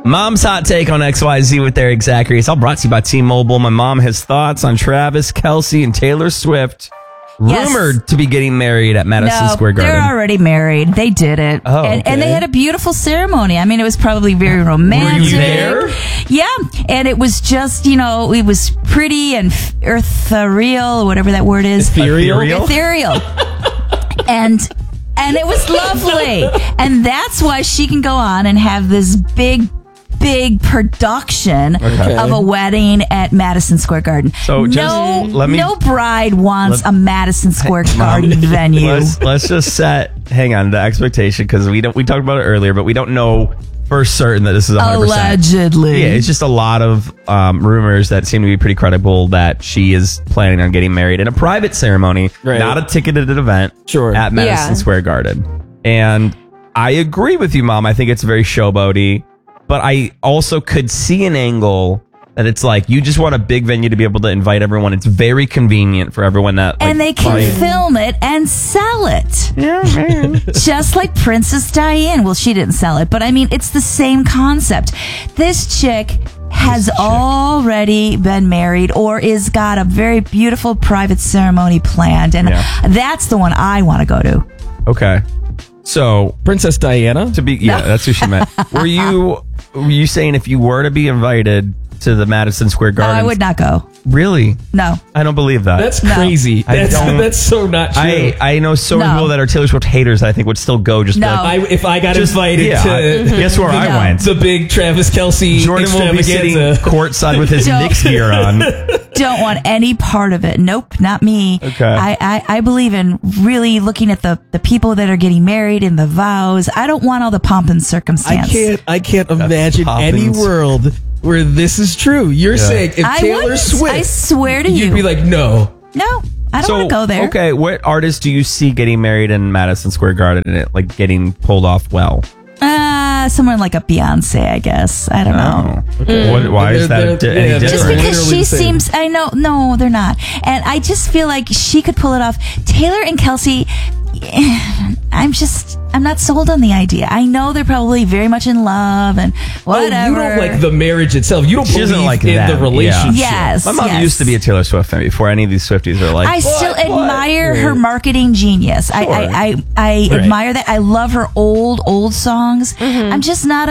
Mom's hot take on XYZ with Eric Zachary. It's all brought to you by T-Mobile. My mom has thoughts on Travis Kelce and Taylor Swift. Yes. Rumored to be getting married at Madison Square Garden. They're already married. They did it. Oh, and they had a beautiful ceremony. I mean, it was probably very romantic. Were you there? Yeah. And it was just, it was pretty and ethereal, whatever that word is. Ethereal? And it was lovely. And that's why she can go on and have this big production of a wedding at Madison Square Garden. So just no bride wants a Madison Square Garden venue. Let's just hang on the expectation, because we talked about it earlier, but we don't know for certain that this is 100%. Allegedly. Yeah, it's just a lot of rumors that seem to be pretty credible that she is planning on getting married in a private ceremony, not a ticketed event at Madison Square Garden. And I agree with you, Mom. I think it's very showboaty. But I also could see an angle that it's like, you just want a big venue to be able to invite everyone. It's very convenient for everyone that... and they can film it and sell it. Yeah, man. Just like Princess Diana. Well, she didn't sell it, but I mean, it's the same concept. This chick has already been married or is got a very beautiful private ceremony planned. And that's the one I want to go to. Okay. So, Princess Diana? That's who she meant. Were you saying if you were to be invited to the Madison Square Garden? No, I would not go. Really? No. I don't believe that. That's crazy. That's so not true. I know so many people that are Taylor Swift haters that I think would still go just like... if I got invited to... guess where I went? The big Travis Kelce Jordan will be sitting courtside with his Knicks gear on. Don't want any part of it. Nope, not me. Okay. I believe in really looking at the people that are getting married and the vows. I don't want all the pomp and circumstance. I can't imagine any world where this is true. You're saying if Taylor Swift... I swear to you. You'd be like, no. No, I don't want to go there. Okay, what artist do you see getting married in Madison Square Garden and it like getting pulled off well? Someone like a Beyonce, I guess. I don't know. Okay. Why is that any different? Just because she seems... I know. No, they're not. And I just feel like she could pull it off. Taylor and Kelce... I'm not sold on the idea. I know they're probably very much in love and whatever. Oh, you don't like the marriage itself. You don't believe like in the relationship. Yes. My mom used to be a Taylor Swift fan before any of these Swifties are like... I still admire her marketing genius. I admire that. I love her old songs. I'm just not